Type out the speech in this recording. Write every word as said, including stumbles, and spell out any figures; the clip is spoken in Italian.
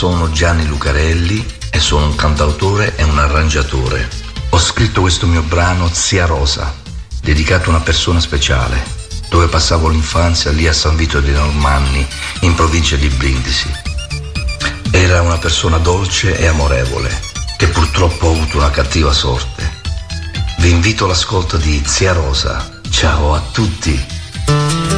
sono Gianni Lucarelli e sono un cantautore e un arrangiatore. Ho scritto questo mio brano Zia Rosa, dedicato a una persona speciale, dove passavo l'infanzia lì a San Vito dei Normanni, in provincia di Brindisi. Era una persona dolce e amorevole, che purtroppo ha avuto una cattiva sorte. Vi invito all'ascolto di Zia Rosa. Ciao a tutti.